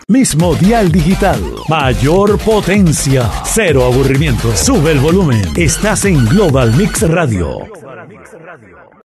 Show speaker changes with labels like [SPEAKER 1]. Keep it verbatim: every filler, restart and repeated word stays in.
[SPEAKER 1] Mismo dial digital. Mayor potencia. Cero aburrimiento. Sube el volumen. Estás en Global Mix Radio.